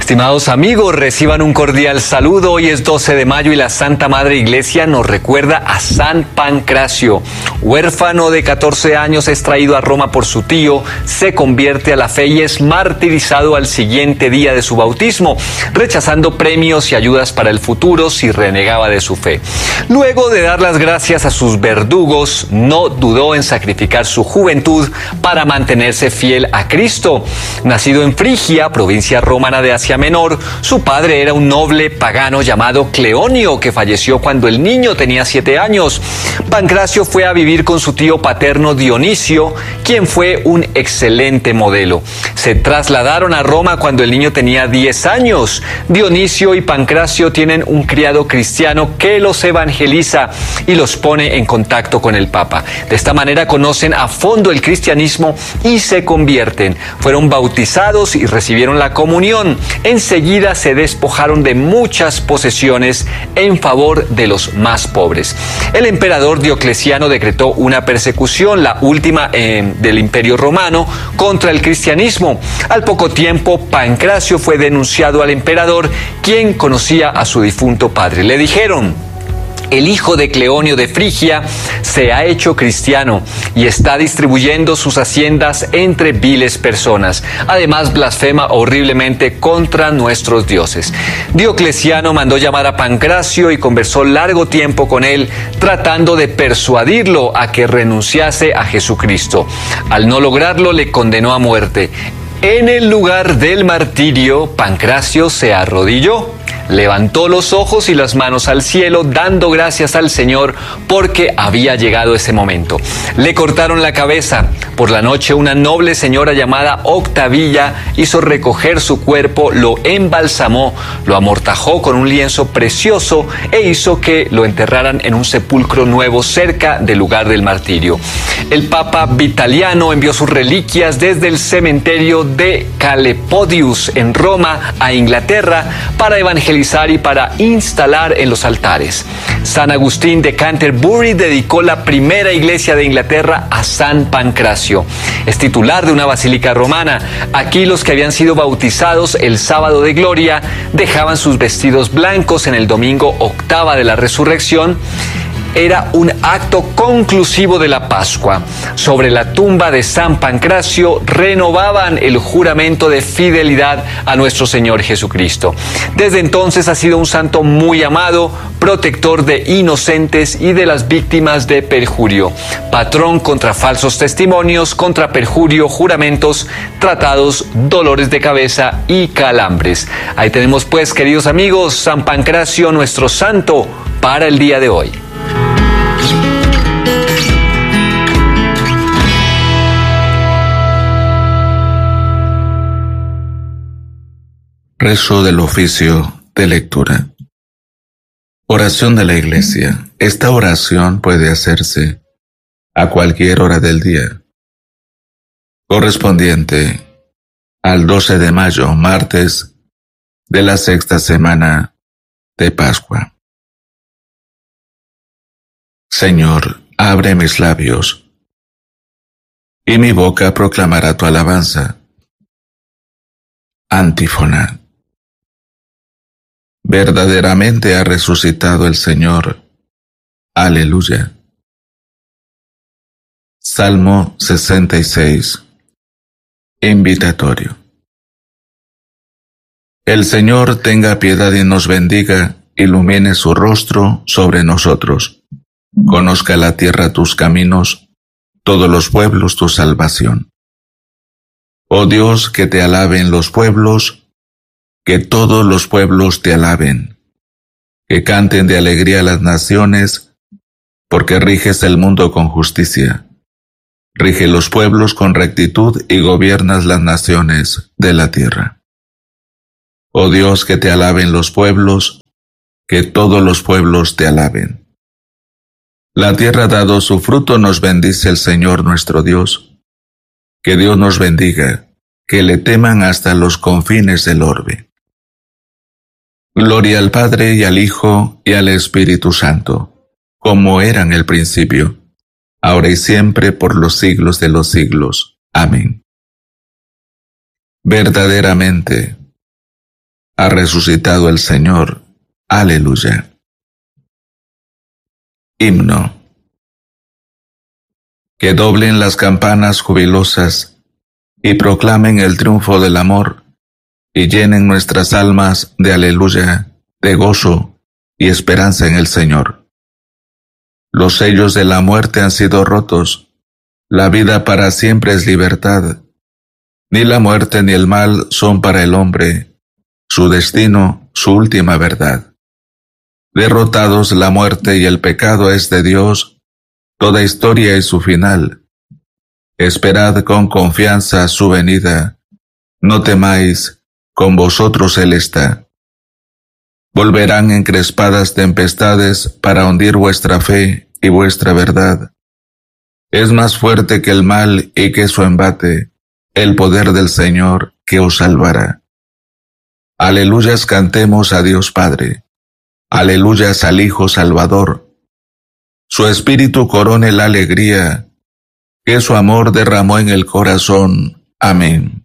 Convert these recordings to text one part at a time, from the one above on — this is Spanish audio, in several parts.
Estimados amigos, reciban un cordial saludo. Hoy es 12 de mayo y la Santa Madre Iglesia nos recuerda a San Pancracio. Huérfano de 14 años, es traído a Roma por su tío, se convierte a la fe y es martirizado al siguiente día de su bautismo, rechazando premios y ayudas para el futuro si renegaba de su fe. Luego de dar las gracias a sus verdugos, no dudó en sacrificar su juventud para mantenerse fiel a Cristo. Nacido en Frigia, provincia romana de Asia Menor, su padre era un noble pagano llamado Cleonio, que falleció cuando el niño tenía 7 años. Pancracio fue a vivir con su tío paterno Dionisio, quien fue un excelente modelo. Se trasladaron a Roma cuando el niño tenía 10 años. Dionisio y Pancracio tienen un criado cristiano que los evangeliza y los pone en contacto con el Papa. De esta manera conocen a fondo el cristianismo y se convierten. Fueron bautizados y recibieron la comunión. Enseguida se despojaron de muchas posesiones en favor de los más pobres. El emperador Diocleciano decretó una persecución, la última del Imperio Romano, contra el cristianismo. Al poco tiempo, Pancracio fue denunciado al emperador, quien conocía a su difunto padre. Le dijeron: el hijo de Cleonio de Frigia se ha hecho cristiano y está distribuyendo sus haciendas entre viles personas. Además, blasfema horriblemente contra nuestros dioses. Diocleciano mandó llamar a Pancracio y conversó largo tiempo con él, tratando de persuadirlo a que renunciase a Jesucristo. Al no lograrlo, le condenó a muerte. En el lugar del martirio, Pancracio se arrodilló. Levantó los ojos y las manos al cielo, dando gracias al Señor porque había llegado ese momento. Le cortaron la cabeza. Por la noche, una noble señora llamada Octavilla hizo recoger su cuerpo, lo embalsamó, lo amortajó con un lienzo precioso e hizo que lo enterraran en un sepulcro nuevo cerca del lugar del martirio. El Papa Vitaliano envió sus reliquias desde el cementerio de Calepodius en Roma a Inglaterra para evangelizar y para instalar en los altares. San Agustín de Canterbury dedicó la primera iglesia de Inglaterra a San Pancracio. Es titular de una basílica romana. Aquí los que habían sido bautizados el sábado de gloria dejaban sus vestidos blancos en el domingo octava de la resurrección. Era un acto conclusivo de la Pascua. Sobre la tumba de San Pancracio renovaban el juramento de fidelidad a nuestro Señor Jesucristo. Desde entonces ha sido un santo muy amado, protector de inocentes y de las víctimas de perjurio, patrón contra falsos testimonios, contra perjurio, juramentos, tratados, dolores de cabeza y calambres. Ahí tenemos pues, queridos amigos, San Pancracio, nuestro santo, para el día de hoy. Rezo del oficio de lectura. Oración de la Iglesia. Esta oración puede hacerse a cualquier hora del día, correspondiente al 12 de mayo, martes de la sexta semana de Pascua. Señor, abre mis labios, y mi boca proclamará tu alabanza. Antífona. Verdaderamente ha resucitado el Señor. Aleluya. Salmo 66. Invitatorio. El Señor tenga piedad y nos bendiga, ilumine su rostro sobre nosotros. Conozca la tierra tus caminos, todos los pueblos tu salvación. Oh Dios, que te alaben los pueblos, que todos los pueblos te alaben, que canten de alegría las naciones, porque riges el mundo con justicia. Rige los pueblos con rectitud y gobiernas las naciones de la tierra. Oh Dios, que te alaben los pueblos, que todos los pueblos te alaben. La tierra ha dado su fruto, nos bendice el Señor nuestro Dios. Que Dios nos bendiga, que le teman hasta los confines del orbe. Gloria al Padre y al Hijo y al Espíritu Santo, como era en el principio, ahora y siempre, por los siglos de los siglos. Amén. Verdaderamente, Ha resucitado el Señor. Aleluya. Himno. Que doblen las campanas jubilosas y proclamen el triunfo del amor y llenen nuestras almas de aleluya, de gozo y esperanza en el Señor. Los sellos de la muerte han sido rotos, la vida para siempre es libertad. Ni la muerte ni el mal son para el hombre, su destino, su última verdad. Derrotados la muerte y el pecado es de Dios, toda historia y su final. Esperad con confianza su venida, no temáis, con vosotros Él está. Volverán encrespadas tempestades para hundir vuestra fe y vuestra verdad. Es más fuerte que el mal y que su embate, el poder del Señor que os salvará. Aleluyas cantemos a Dios Padre, aleluyas al Hijo Salvador. Su espíritu corone la alegría que su amor derramó en el corazón. Amén.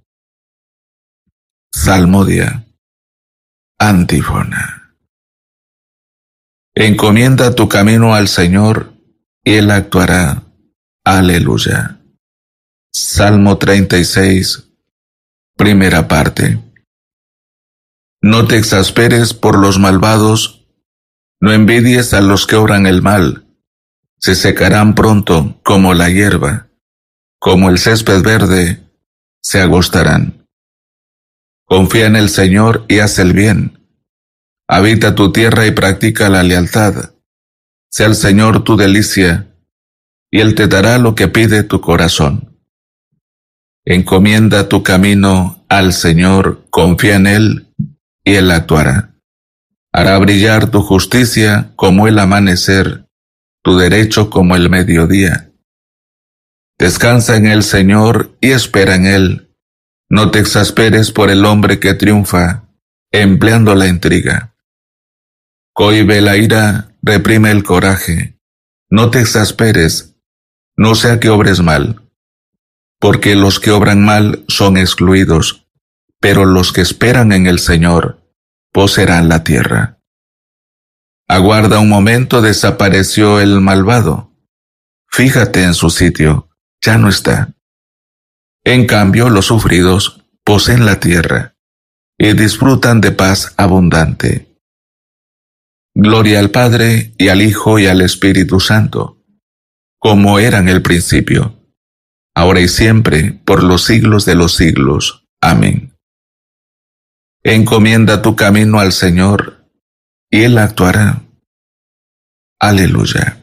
Salmodia. Antífona. Encomienda tu camino al Señor y Él actuará. Aleluya. Salmo 36, primera parte. No te exasperes por los malvados, no envidies a los que obran el mal, se secarán pronto como la hierba, como el césped verde, se agostarán. Confía en el Señor y haz el bien, habita tu tierra y practica la lealtad, sea el Señor tu delicia, y Él te dará lo que pide tu corazón. Encomienda tu camino al Señor, confía en Él, y Él actuará. Hará brillar tu justicia como el amanecer, tu derecho como el mediodía. Descansa en el Señor y espera en Él. No te exasperes por el hombre que triunfa, empleando la intriga. Cohíbe la ira, reprime el coraje. No te exasperes, no sea que obres mal. Porque los que obran mal son excluidos, pero los que esperan en el Señor poseerán la tierra. Aguarda un momento, desapareció el malvado. Fíjate en su sitio, ya no está. En cambio, los sufridos poseen la tierra y disfrutan de paz abundante. Gloria al Padre, y al Hijo, y al Espíritu Santo, como era en el principio, ahora y siempre, por los siglos de los siglos. Amén. Encomienda tu camino al Señor, y Él actuará. Aleluya.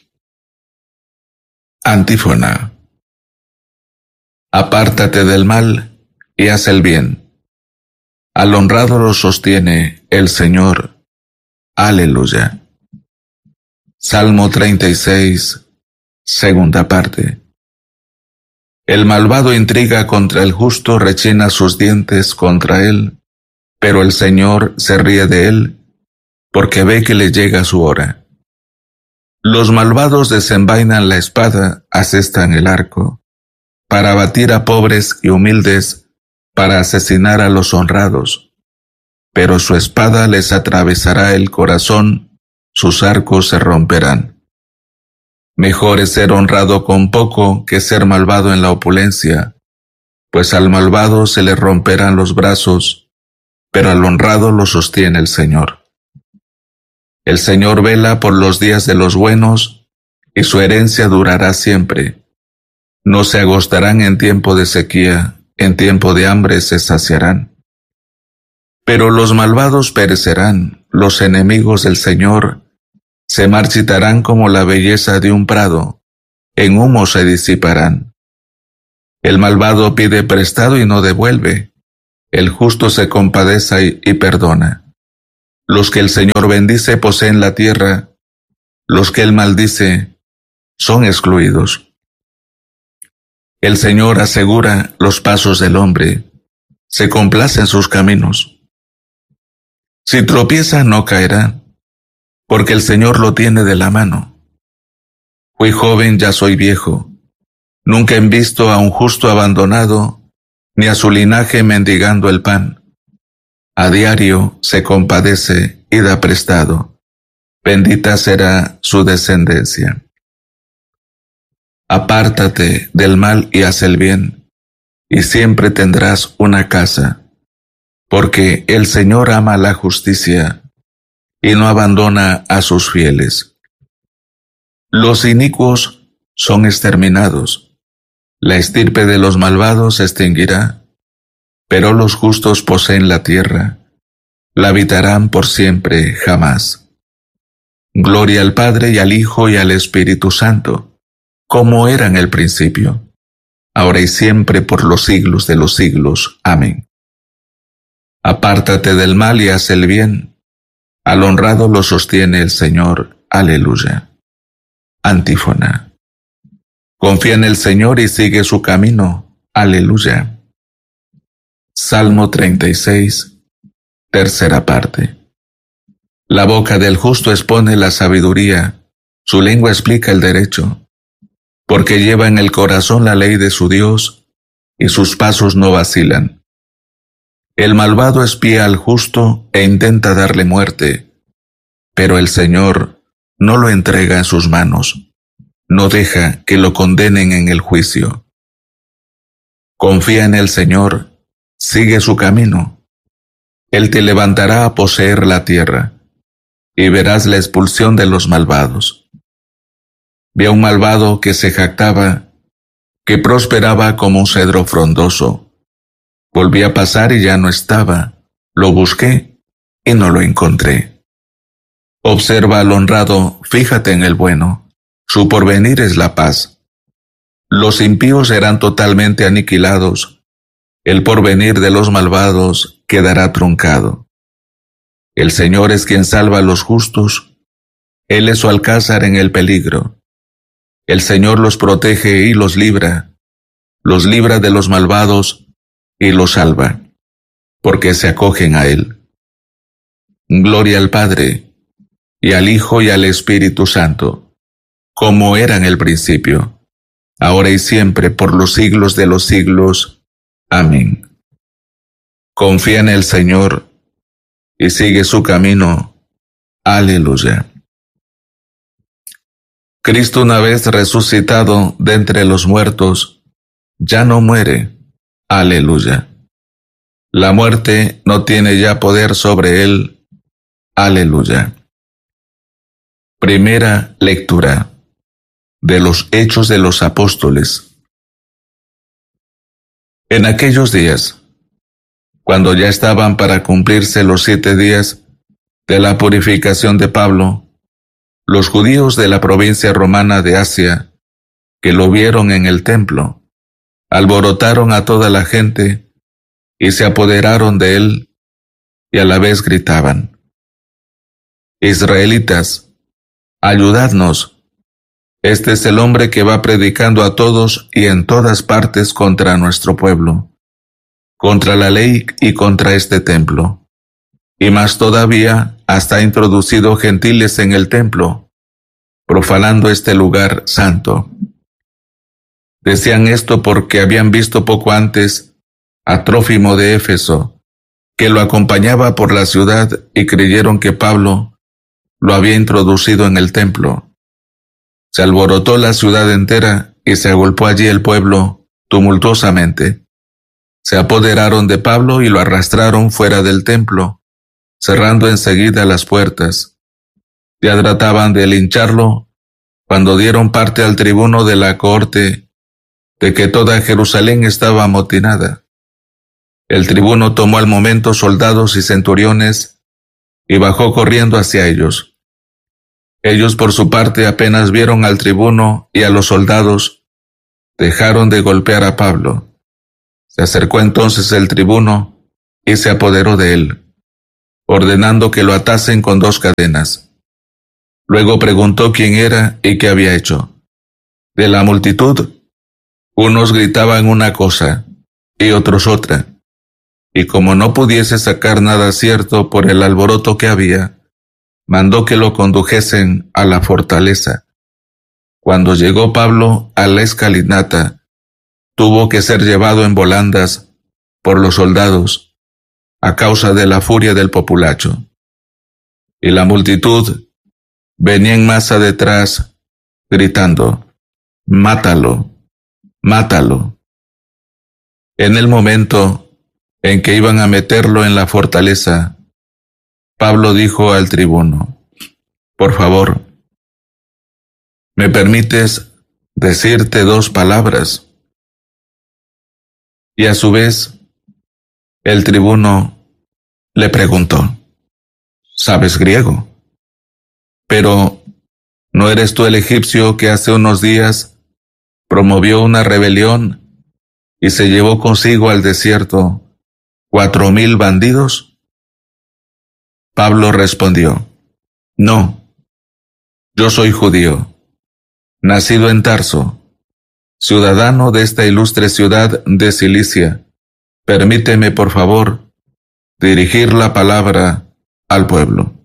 Antífona. Apártate del mal y haz el bien. Al honrado lo sostiene el Señor. Aleluya. Salmo 36, segunda parte. El malvado intriga contra el justo, rechina sus dientes contra él, pero el Señor se ríe de él, porque ve que le llega su hora. Los malvados desenvainan la espada, asestan el arco, para abatir a pobres y humildes, para asesinar a los honrados. Pero su espada les atravesará el corazón, sus arcos se romperán. Mejor es ser honrado con poco que ser malvado en la opulencia, pues al malvado se le romperán los brazos, pero al honrado lo sostiene el Señor. El Señor vela por los días de los buenos, y su herencia durará siempre. No se agostarán en tiempo de sequía, en tiempo de hambre se saciarán. Pero los malvados perecerán, los enemigos del Señor se marchitarán como la belleza de un prado, en humo se disiparán. El malvado pide prestado y no devuelve, el justo se compadece y perdona. Los que el Señor bendice poseen la tierra, los que Él maldice son excluidos. El Señor asegura los pasos del hombre, se complace en sus caminos. Si tropieza no caerá, porque el Señor lo tiene de la mano. Fui joven, ya soy viejo. Nunca he visto a un justo abandonado, ni a su linaje mendigando el pan. A diario se compadece y da prestado. Bendita será su descendencia. Apártate del mal y haz el bien, y siempre tendrás una casa, porque el Señor ama la justicia y no abandona a sus fieles. Los inicuos son exterminados, la estirpe de los malvados se extinguirá, pero los justos poseen la tierra, la habitarán por siempre jamás. Gloria al Padre y al Hijo y al Espíritu Santo, como era en el principio, ahora y siempre por los siglos de los siglos. Amén. Apártate del mal y haz el bien. Al honrado lo sostiene el Señor. Aleluya. Antífona. Confía en el Señor y sigue su camino. Aleluya. Salmo 36, tercera parte. La boca del justo expone la sabiduría, su lengua explica el derecho, porque lleva en el corazón la ley de su Dios, y sus pasos no vacilan. El malvado espía al justo e intenta darle muerte, pero el Señor no lo entrega en sus manos, no deja que lo condenen en el juicio. Confía en el Señor, sigue su camino. Él te levantará a poseer la tierra, y verás la expulsión de los malvados. Vi a un malvado que se jactaba, que prosperaba como un cedro frondoso. Volví a pasar y ya no estaba. Lo busqué y no lo encontré. Observa al honrado, fíjate en el bueno. Su porvenir es la paz. Los impíos serán totalmente aniquilados. El porvenir de los malvados quedará truncado. El Señor es quien salva a los justos. Él es su alcázar en el peligro. El Señor los protege y los libra de los malvados y los salva, porque se acogen a Él. Gloria al Padre, y al Hijo y al Espíritu Santo, como era en el principio, ahora y siempre, por los siglos de los siglos. Amén. Confía en el Señor y sigue su camino. Aleluya. Cristo, una vez resucitado de entre los muertos, ya no muere. Aleluya. La muerte no tiene ya poder sobre él. Aleluya. Primera lectura de los Hechos de los Apóstoles. En aquellos días, cuando ya estaban para cumplirse los 7 días de la purificación de Pablo, los judíos de la provincia romana de Asia, que lo vieron en el templo, alborotaron a toda la gente y se apoderaron de él, y a la vez gritaban: Israelitas, ayudadnos. Este es el hombre que va predicando a todos y en todas partes contra nuestro pueblo, contra la ley y contra este templo. Y más todavía, hasta ha introducido gentiles en el templo, profanando este lugar santo. Decían esto porque habían visto poco antes a Trófimo de Éfeso, que lo acompañaba por la ciudad, y creyeron que Pablo lo había introducido en el templo. Se alborotó la ciudad entera y se agolpó allí el pueblo tumultuosamente. Se apoderaron de Pablo y lo arrastraron fuera del templo, cerrando enseguida las puertas. Ya trataban de lincharlo cuando dieron parte al tribuno de la cohorte de que toda Jerusalén estaba amotinada. El tribuno tomó al momento soldados y centuriones y bajó corriendo hacia ellos. Ellos por su parte apenas vieron al tribuno y a los soldados, dejaron de golpear a Pablo. Se acercó entonces el tribuno y se apoderó de él, ordenando que lo atasen con 2 cadenas. Luego preguntó quién era y qué había hecho. De la multitud, unos gritaban una cosa y otros otra, y como no pudiese sacar nada cierto por el alboroto que había, mandó que lo condujesen a la fortaleza. Cuando llegó Pablo a la escalinata, tuvo que ser llevado en volandas por los soldados, a causa de la furia del populacho. Y la multitud venía en masa detrás, gritando: «Mátalo, mátalo». En el momento en que iban a meterlo en la fortaleza, Pablo dijo al tribuno: «Por favor, ¿me permites decirte 2 palabras?» Y a su vez, el tribuno le preguntó: «¿Sabes griego? Pero ¿no eres tú el egipcio que hace unos días promovió una rebelión y se llevó consigo al desierto 4,000 bandidos?» Pablo respondió: «No, yo soy judío, nacido en Tarso, ciudadano de esta ilustre ciudad de Cilicia. Permíteme, por favor, dirigir la palabra al pueblo».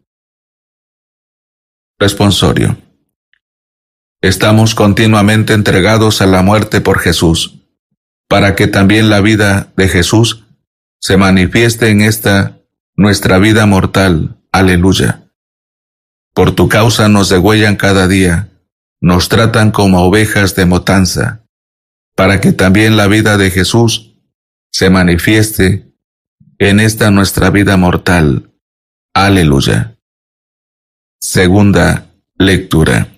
Responsorio. Estamos continuamente entregados a la muerte por Jesús, para que también la vida de Jesús se manifieste en esta nuestra vida mortal. Aleluya. Por tu causa nos degüellan cada día, nos tratan como ovejas de matanza, para que también la vida de Jesús se manifieste en esta nuestra vida mortal. Aleluya. Segunda lectura.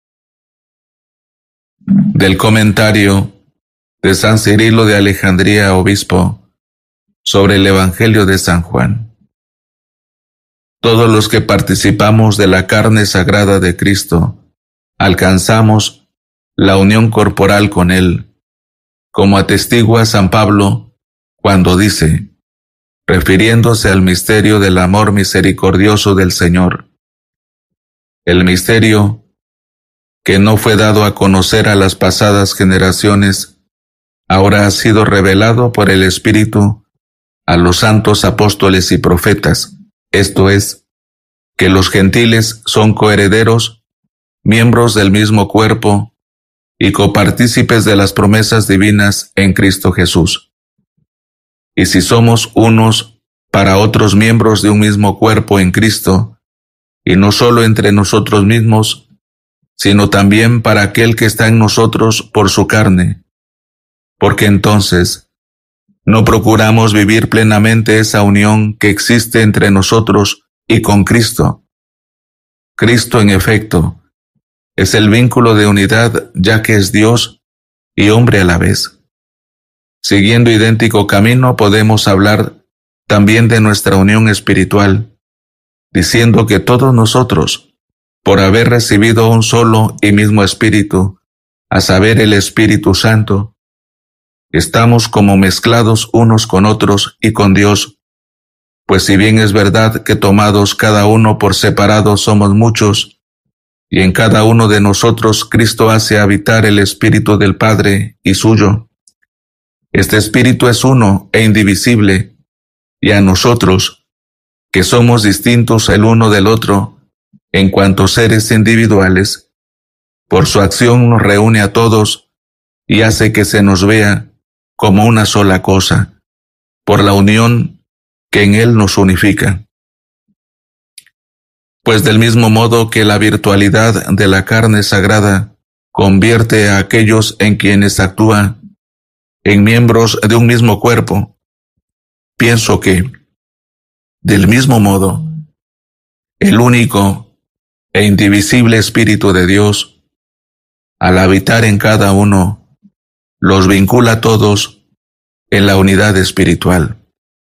Del comentario de San Cirilo de Alejandría, obispo, sobre el Evangelio de San Juan. Todos los que participamos de la carne sagrada de Cristo, alcanzamos la unión corporal con Él, como atestigua San Pablo cuando dice, refiriéndose al misterio del amor misericordioso del Señor: el misterio que no fue dado a conocer a las pasadas generaciones, ahora ha sido revelado por el Espíritu a los santos apóstoles y profetas, esto es, que los gentiles son coherederos, miembros del mismo cuerpo y copartícipes de las promesas divinas en Cristo Jesús. Y si somos unos para otros miembros de un mismo cuerpo en Cristo, y no solo entre nosotros mismos, sino también para aquel que está en nosotros por su carne, porque entonces no procuramos vivir plenamente esa unión que existe entre nosotros y con Cristo. Cristo, en efecto, es el vínculo de unidad, ya que es Dios y hombre a la vez. Siguiendo idéntico camino, podemos hablar también de nuestra unión espiritual, diciendo que todos nosotros, por haber recibido un solo y mismo Espíritu, a saber, el Espíritu Santo, estamos como mezclados unos con otros y con Dios, pues si bien es verdad que tomados cada uno por separado somos muchos, y en cada uno de nosotros Cristo hace habitar el Espíritu del Padre y suyo, este Espíritu es uno e indivisible, y a nosotros, que somos distintos el uno del otro, en cuanto seres individuales, por su acción nos reúne a todos y hace que se nos vea como una sola cosa, por la unión que en Él nos unifica. Pues del mismo modo que la virtualidad de la carne sagrada convierte a aquellos en quienes actúa en miembros de un mismo cuerpo, pienso que, del mismo modo, el único e indivisible Espíritu de Dios, al habitar en cada uno, los vincula a todos en la unidad espiritual.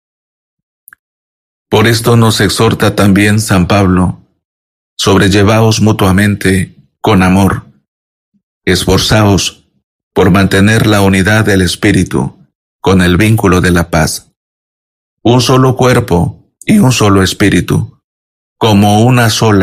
Por esto nos exhorta también San Pablo: sobrellevaos mutuamente con amor, esforzaos por mantener la unidad del Espíritu con el vínculo de la paz. Un solo cuerpo y un solo Espíritu, como una sola